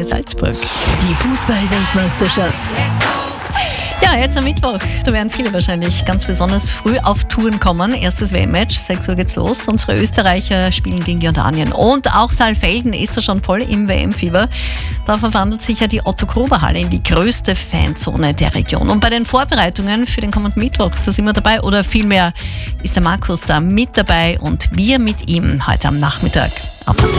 Salzburg. Die Fußball-Weltmeisterschaft. Ja, jetzt am Mittwoch, da werden viele wahrscheinlich ganz besonders früh auf Touren kommen. Erstes WM-Match, 6 Uhr geht's los. Unsere Österreicher spielen gegen Jordanien. Und auch Saalfelden ist da schon voll im WM-Fieber. Da verwandelt sich ja die Otto-Gruber-Halle in die größte Fanzone der Region. Und bei den Vorbereitungen für den kommenden Mittwoch, da sind wir dabei. Oder vielmehr ist der Markus da mit dabei und wir mit ihm heute am Nachmittag auf